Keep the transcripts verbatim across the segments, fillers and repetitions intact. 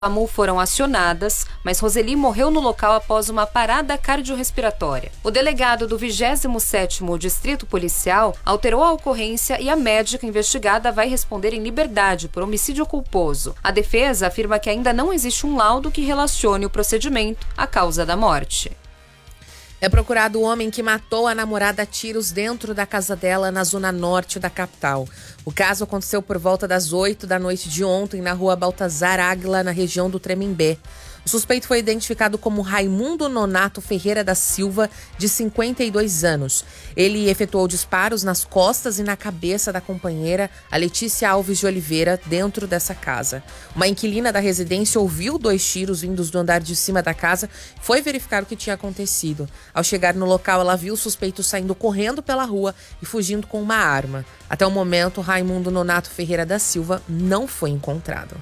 SAMU foram acionadas, mas Roseli morreu no local após uma parada cardiorrespiratória. O delegado do vigésimo sétimo Distrito Policial alterou a ocorrência e a médica investigada vai responder em liberdade por homicídio culposo. A defesa afirma que ainda não existe um laudo que relacione o procedimento à causa da morte. É procurado o homem que matou a namorada a tiros dentro da casa dela na zona norte da capital. O caso aconteceu por volta das oito da noite de ontem na rua Baltazar Águila, na região do Tremembé. O suspeito foi identificado como Raimundo Nonato Ferreira da Silva, de cinquenta e dois anos. Ele efetuou disparos nas costas e na cabeça da companheira, a Letícia Alves de Oliveira, dentro dessa casa. Uma inquilina da residência ouviu dois tiros vindos do andar de cima da casa e foi verificar o que tinha acontecido. Ao chegar no local, ela viu o suspeito saindo correndo pela rua e fugindo com uma arma. Até o momento, Raimundo Nonato Ferreira da Silva não foi encontrado.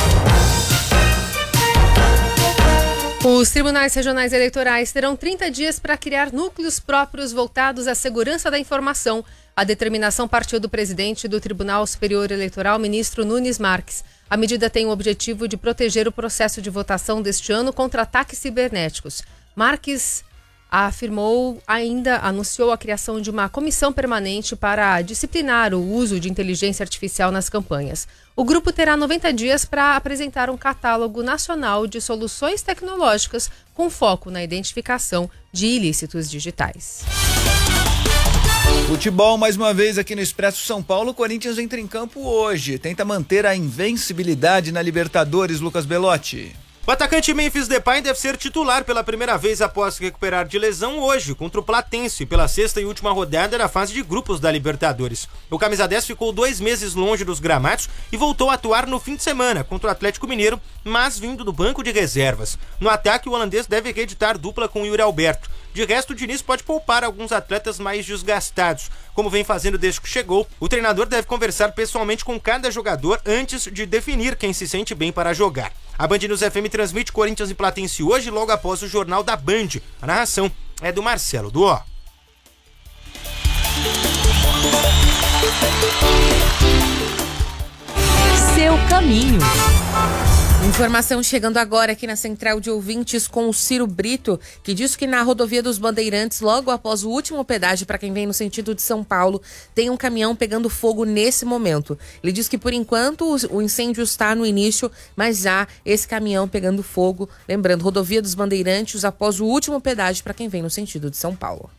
Os tribunais regionais eleitorais terão trinta dias para criar núcleos próprios voltados à segurança da informação. A determinação partiu do presidente do Tribunal Superior Eleitoral, ministro Nunes Marques. A medida tem o objetivo de proteger o processo de votação deste ano contra ataques cibernéticos. Marques afirmou, ainda anunciou a criação de uma comissão permanente para disciplinar o uso de inteligência artificial nas campanhas. O grupo terá noventa dias para apresentar um catálogo nacional de soluções tecnológicas com foco na identificação de ilícitos digitais. Futebol, mais uma vez aqui no Expresso São Paulo. O Corinthians entra em campo hoje. Tenta manter a invencibilidade na Libertadores, Lucas Belotti. O atacante Memphis Depay deve ser titular pela primeira vez após se recuperar de lesão hoje contra o Platense pela sexta e última rodada da fase de grupos da Libertadores. O camisa dez ficou dois meses longe dos gramados e voltou a atuar no fim de semana contra o Atlético Mineiro, mas vindo do banco de reservas. No ataque, o holandês deve reeditar dupla com Yuri Alberto. De resto, o Diniz pode poupar alguns atletas mais desgastados. Como vem fazendo desde que chegou, o treinador deve conversar pessoalmente com cada jogador antes de definir quem se sente bem para jogar. A Band News F M transmite Corinthians e Platense hoje, logo após o Jornal da Band. A narração é do Marcelo Duó. Seu caminho. Informação chegando agora aqui na Central de Ouvintes com o Ciro Brito, que diz que na rodovia dos Bandeirantes, logo após o último pedágio para quem vem no sentido de São Paulo, tem um caminhão pegando fogo nesse momento. Ele diz que por enquanto o incêndio está no início, mas há esse caminhão pegando fogo. Lembrando, rodovia dos Bandeirantes após o último pedágio para quem vem no sentido de São Paulo.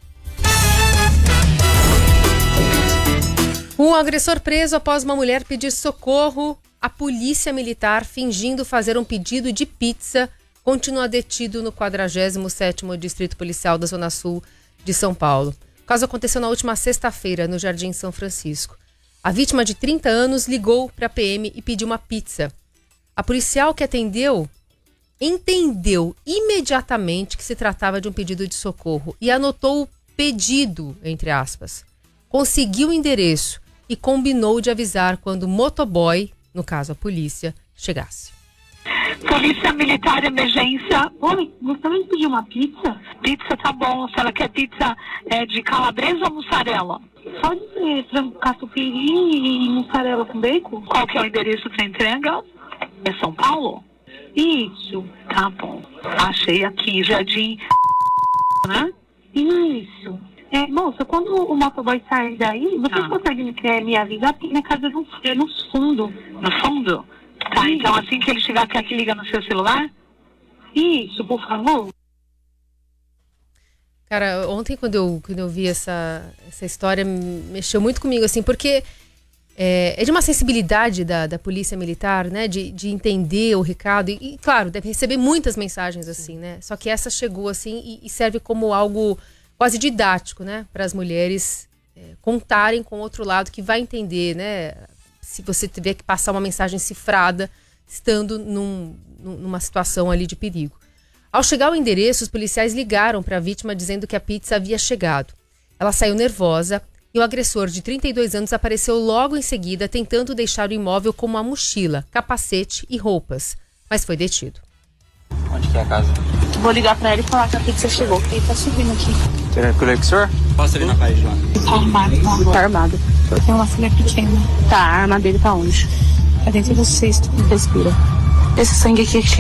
Um agressor preso após uma mulher pedir socorro. A polícia militar, fingindo fazer um pedido de pizza, continua detido no quadragésimo sétimo Distrito Policial da Zona Sul de São Paulo. O caso aconteceu na última sexta-feira, no Jardim São Francisco. A vítima de trinta anos ligou para a P M e pediu uma pizza. A policial que atendeu entendeu imediatamente que se tratava de um pedido de socorro e anotou o pedido, entre aspas. Conseguiu o endereço e combinou de avisar quando o motoboy, no caso a polícia, chegasse. Polícia Militar, emergência. Oi, gostaria de pedir uma pizza? Pizza tá bom. Se ela quer pizza é, de calabresa ou mussarela? Pode ser frango catupiry e mussarela com bacon. Qual que é o endereço para entrega? É São Paulo? Isso, tá bom. Achei aqui, Jardim, né? Isso. É, moça, quando o motoboy sair daí, você ah. consegue é, me avisar? Porque minha casa é no fundo. No fundo? Tá, Isso. Então assim que ele chegar aqui, liga no seu celular? Isso, por favor. Cara, ontem quando eu, quando eu vi essa, essa história, mexeu muito comigo, assim, porque é, é de uma sensibilidade da, da polícia militar, né, de, de entender o recado. E, e, claro, deve receber muitas mensagens assim, né? Só que essa chegou assim e, e serve como algo quase didático, né, para as mulheres é, contarem com o outro lado que vai entender, né, se você tiver que passar uma mensagem cifrada estando num, numa situação ali de perigo. Ao chegar ao endereço, os policiais ligaram para a vítima dizendo que a pizza havia chegado. Ela saiu nervosa e o agressor de trinta e dois anos apareceu logo em seguida tentando deixar o imóvel com uma mochila, capacete e roupas, mas foi detido. Onde que é a casa? Vou ligar pra ele e falar que a pizza chegou, porque ele tá subindo aqui. Você vai recolher com o senhor? Posso ali na parede lá? Tá armado, tá, tá armado. Eu tenho uma filha pequena. Tá, a arma dele tá onde? Tá dentro do cesto, respira. Esse sangue aqui é